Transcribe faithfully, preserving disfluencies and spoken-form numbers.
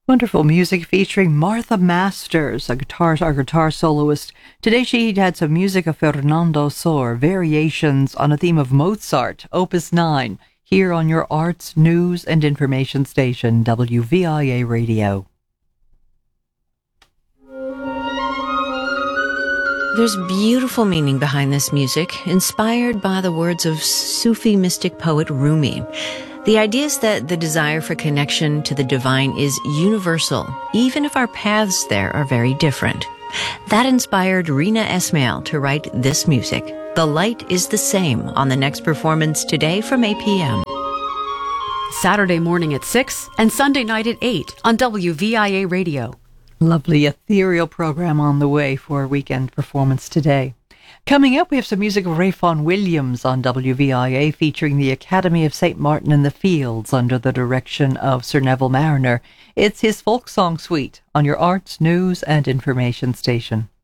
Wonderful music featuring Martha Masters, a guitar, our guitar soloist. Today she had some music of Fernando Sor, variations on a theme of Mozart, Opus nine, here on your arts, news and information station, W V I A Radio. There's beautiful meaning behind this music, inspired by the words of Sufi mystic poet Rumi. The idea is that the desire for connection to the divine is universal, even if our paths there are very different. That inspired Rina Esmail to write this music. The Light is the Same on the next performance today from eight p.m. Saturday morning at six and Sunday night at eight on W V I A Radio. Lovely ethereal program on the way for a weekend performance today. Coming up, we have some music of Ray Vaughan Williams on W V I A featuring the Academy of Saint Martin in the Fields under the direction of Sir Neville Marriner. It's his folk song suite on your arts, news and information station.